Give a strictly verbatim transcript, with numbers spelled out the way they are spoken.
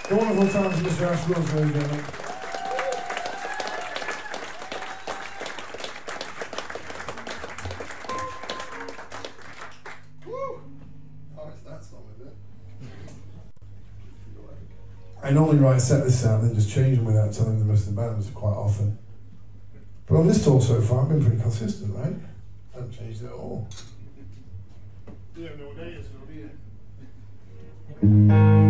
The wonderful talented Mister Ash Wills, ladies and gentlemen. I normally write set lists out and then just change them without telling the rest of the band quite often. But on this tour so far, I've been pretty consistent, right? I haven't changed it at all. You don't know what day it is, do you?